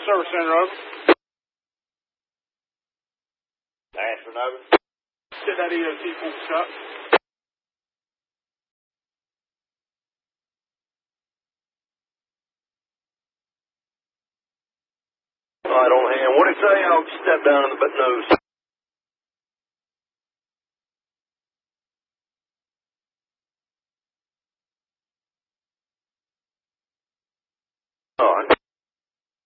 Service center, over. Ashford, over. Get that EOT full stop. All right, on hand. What did it say? I'll step down in the nose. All right.